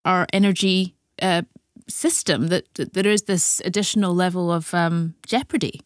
our energy system, that there is this additional level of jeopardy?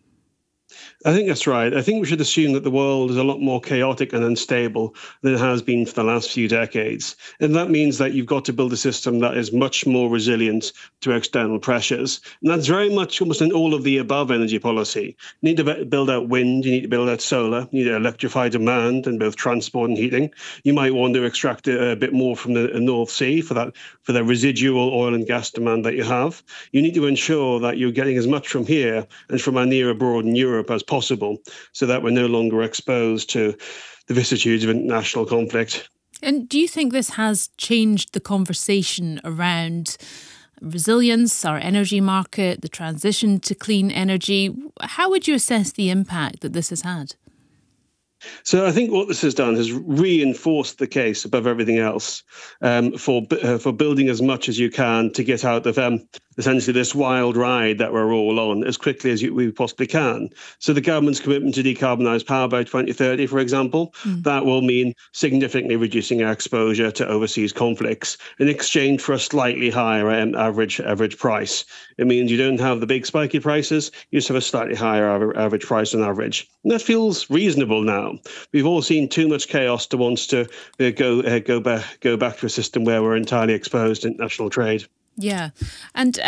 I think that's right. I think we should assume that the world is a lot more chaotic and unstable than it has been for the last few decades. And that means that you've got to build a system that is much more resilient to external pressures. And that's very much almost an all of the above energy policy. You need to build out wind, you need to build out solar, you need to electrify demand in both transport and heating. You might want to extract a bit more from the North Sea for the residual oil and gas demand that you have. You need to ensure that you're getting as much from here and from our near abroad in Europe as possible, so that we're no longer exposed to the vicissitudes of international conflict. And do you think this has changed the conversation around resilience, our energy market, the transition to clean energy? How would you assess the impact that this has had? So I think what this has done has reinforced the case above everything else for building as much as you can to get out of essentially this wild ride that we're all on as quickly as we possibly can. So the government's commitment to decarbonise power by 2030, for example, that will mean significantly reducing our exposure to overseas conflicts in exchange for a slightly higher average price. It means you don't have the big spiky prices, you just have a slightly higher average price on average. And that feels reasonable now. We've all seen too much chaos to want to go back to a system where we're entirely exposed to international trade. Yeah. And,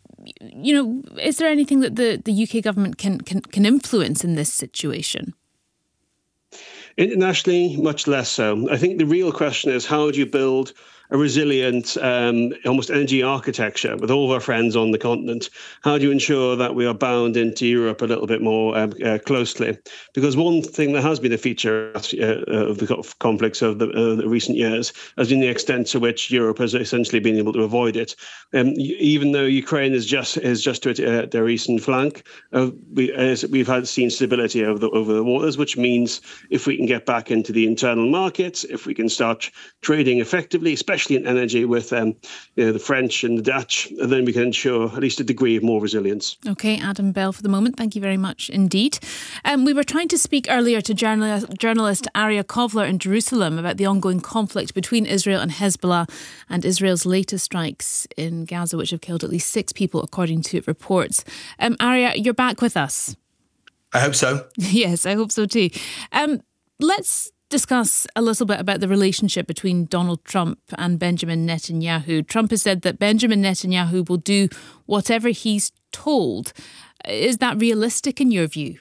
is there anything that the UK government can influence in this situation? Internationally, much less so. I think the real question is, how do you build a resilient, almost energy architecture with all of our friends on the continent? How do you ensure that we are bound into Europe a little bit more closely? Because one thing that has been a feature of the conflicts of the recent years has been the extent to which Europe has essentially been able to avoid it. Even though Ukraine is just to their eastern flank, we've seen stability over the waters, which means if we can get back into the internal markets, if we can start trading effectively, especially in energy with the French and the Dutch, and then we can ensure at least a degree of more resilience. OK, Adam Bell for the moment. Thank you very much indeed. We were trying to speak earlier to journalist Aria Kovler in Jerusalem about the ongoing conflict between Israel and Hezbollah and Israel's latest strikes in Gaza, which have killed at least 6 people, according to reports. Aria, you're back with us. I hope so. Yes, I hope so too. Let's discuss a little bit about the relationship between Donald Trump and Benjamin Netanyahu. Trump has said that Benjamin Netanyahu will do whatever he's told. Is that realistic in your view?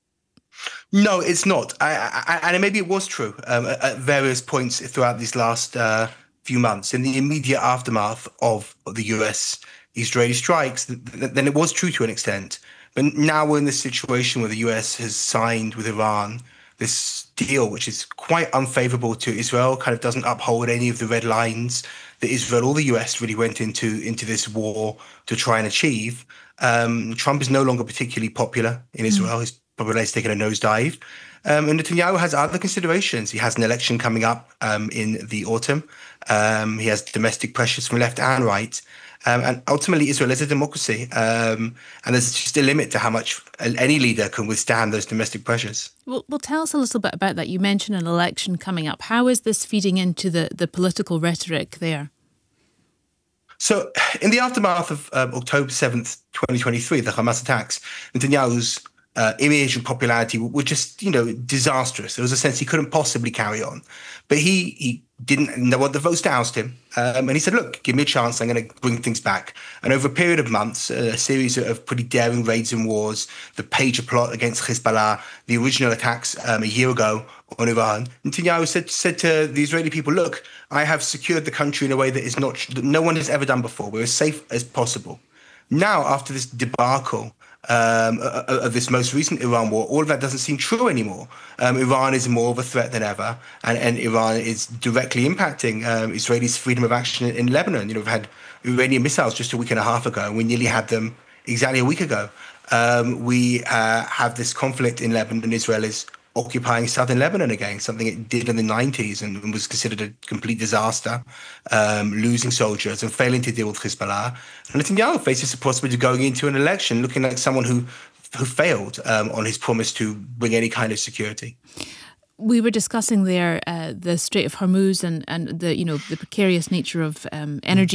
No, it's not. And maybe it was true at various points throughout these last few months. In the immediate aftermath of the US-Israeli strikes, then it was true to an extent. But now we're in this situation where the US has signed with Iran this deal, which is quite unfavorable to Israel, kind of doesn't uphold any of the red lines that Israel or the US really went into this war to try and achieve. Trump is no longer particularly popular in Israel. His popularity has taken a nosedive. And Netanyahu has other considerations. He has an election coming up in the autumn. He has domestic pressures from left and right. And ultimately, Israel is a democracy. And there's just a limit to how much any leader can withstand those domestic pressures. Well, tell us a little bit about that. You mentioned an election coming up. How is this feeding into the political rhetoric there? So in the aftermath of October 7th, 2023, the Hamas attacks, Netanyahu's image and popularity were just, disastrous. There was a sense he couldn't possibly carry on. But he didn't know what the votes to oust him. And he said, look, give me a chance. I'm going to bring things back. And over a period of months, a series of pretty daring raids and wars, the Pager plot against Hezbollah, the original attacks a year ago on Iran, Netanyahu said to the Israeli people, look, I have secured the country in a way that no one has ever done before. We're as safe as possible. Now, after this debacle of this most recent Iran war, all of that doesn't seem true anymore. Iran is more of a threat than ever, and Iran is directly impacting Israelis' freedom of action in Lebanon. We've had Iranian missiles just a week and a half ago, and we nearly had them exactly a week ago. We have this conflict in Lebanon. Israel is occupying southern Lebanon again, something it did in the 90s and was considered a complete disaster, losing soldiers and failing to deal with Hezbollah. And Netanyahu faces the possibility of going into an election looking like someone who failed on his promise to bring any kind of security. We were discussing there the Strait of Hormuz and the the precarious nature of energy